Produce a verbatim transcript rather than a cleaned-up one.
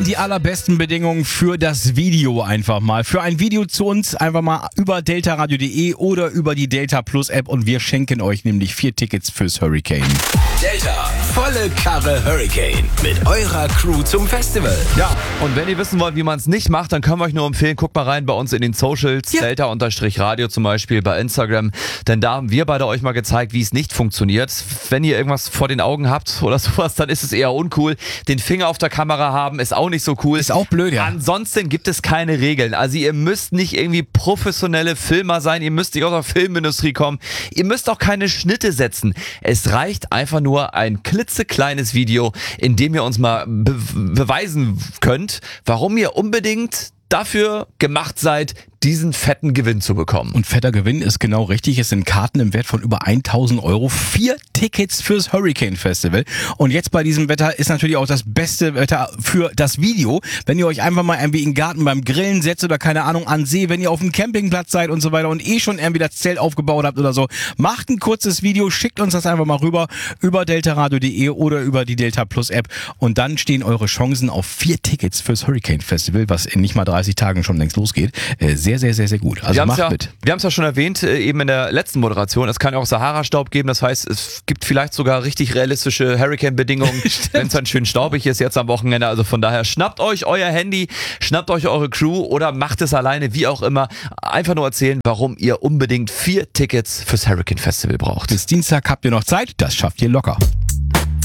Die allerbesten Bedingungen für das Video einfach mal. Für ein Video zu uns einfach mal über delta radio punkt de oder über die Delta Plus App und wir schenken euch nämlich vier Tickets fürs Hurricane. Delta, volle Karre Hurricane mit eurer Crew zum Festival. Ja, und wenn ihr wissen wollt, wie man es nicht macht, dann können wir euch nur empfehlen, guckt mal rein bei uns in den Socials, ja. Delta-Radio zum Beispiel bei Instagram, denn da haben wir beide euch mal gezeigt, wie es nicht funktioniert. Wenn ihr irgendwas vor den Augen habt oder sowas, dann ist es eher uncool. Den Finger auf der Kamera haben ist auch nicht so cool. Ist auch blöd, ja. Ansonsten gibt es keine Regeln. Also ihr müsst nicht irgendwie professionelle Filmer sein, ihr müsst nicht aus der Filmindustrie kommen, ihr müsst auch keine Schnitte setzen. Es reicht einfach nur ein klitzekleines Video, in dem ihr uns mal be- beweisen könnt, warum ihr unbedingt dafür gemacht seid, diesen fetten Gewinn zu bekommen. Und fetter Gewinn ist genau richtig. Es sind Karten im Wert von über tausend Euro. Vier Tickets fürs Hurricane Festival. Und jetzt bei diesem Wetter ist natürlich auch das beste Wetter für das Video. Wenn ihr euch einfach mal irgendwie in den Garten beim Grillen setzt oder keine Ahnung an See, wenn ihr auf dem Campingplatz seid und so weiter und eh schon irgendwie das Zelt aufgebaut habt oder so, macht ein kurzes Video, schickt uns das einfach mal rüber über delta radio punkt de oder über die Delta Plus App und dann stehen eure Chancen auf vier Tickets fürs Hurricane Festival, was in nicht mal dreißig Tagen schon längst losgeht. Sehr Sehr, sehr, sehr, sehr gut. Also macht ja, mit. Wir haben es ja schon erwähnt, eben in der letzten Moderation, es kann ja auch Sahara-Staub geben, das heißt, es gibt vielleicht sogar richtig realistische Hurricane-Bedingungen, wenn es dann schön staubig ist jetzt am Wochenende. Also von daher, schnappt euch euer Handy, schnappt euch eure Crew oder macht es alleine, wie auch immer. Einfach nur erzählen, warum ihr unbedingt vier Tickets fürs Hurricane Festival braucht. Bis Dienstag habt ihr noch Zeit, das schafft ihr locker.